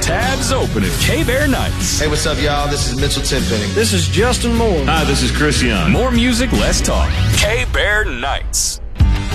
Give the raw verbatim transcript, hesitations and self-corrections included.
Tabs open at K-Bear Nights. Hey, what's up, y'all? This is Mitchell Tenpenny. This is Justin Moore. Hi, this is Chris Young. More music, less talk. K-Bear Nights.